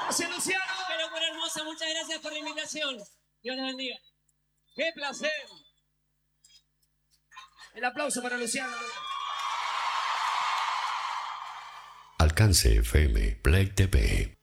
Gracias, Luciano. Qué locura hermosa, muchas gracias por la invitación. Dios les bendiga. ¡Qué placer! El aplauso para Luciano. Alcance FM Play TV.